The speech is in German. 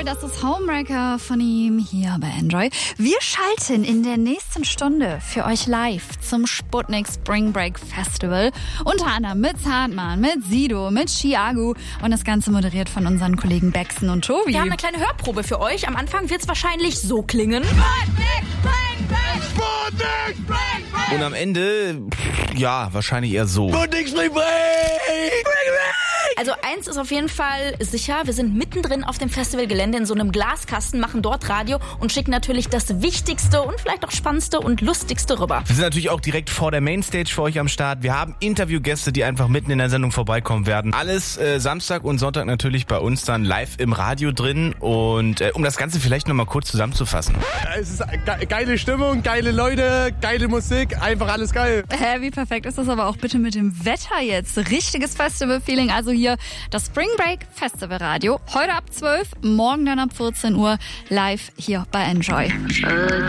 das ist Homewrecker von ihm hier bei Enjoy. Wir schalten in der nächsten Stunde für euch live zum Sputnik Spring Break Festival. Unter anderem mit Zartmann, mit Sido, mit Chiago und das Ganze moderiert von unseren Kollegen Bexen und Tobi. Wir haben eine kleine Hörprobe für euch. Am Anfang wird es wahrscheinlich so klingen. Und am Ende, ja, wahrscheinlich eher so. Also eins ist auf jeden Fall sicher, wir sind mittendrin auf dem Festivalgelände in so einem Glaskasten, machen dort Radio und schicken natürlich das Wichtigste und vielleicht auch Spannendste und Lustigste rüber. Wir sind natürlich auch direkt vor der Mainstage für euch am Start. Wir haben Interviewgäste, die einfach mitten in der Sendung vorbeikommen werden. Alles Samstag und Sonntag natürlich bei uns dann live im Radio drin. Und um das Ganze vielleicht nochmal kurz zusammenzufassen. Es ist geile Stimmung, geile Leute, geile Musik, einfach alles geil. Wie perfekt ist das aber auch bitte mit dem Wetter jetzt. Richtiges Festival-Feeling, also hier das Spring Break Festival Radio. Heute ab 12, morgen dann ab 14 Uhr live hier bei Enjoy.